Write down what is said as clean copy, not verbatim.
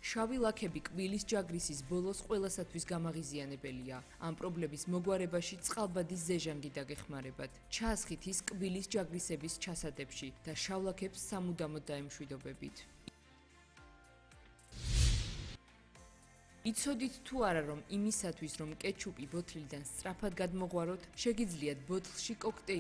შავი ლაქები კბილის ჯაგრისის ბოლოს ყველასათვის გამაღიზიანებელია. ამ პრობლემის მოგვარებაში წყალბადის ზეჟანგი დაგეხმარებათ. ჩაასხით ის კბილის ჯაგრისების ჩასადებში და შავ ლაქებს სამუდამოდ დაემშვიდობებით. იცოდით თუ არა, რომ იმისათვის, რომ კეჩუპი ბოთლიდან სწრაფად გადმოღვაროთ, შეგიძლიათ ბოთლში კოქტეილი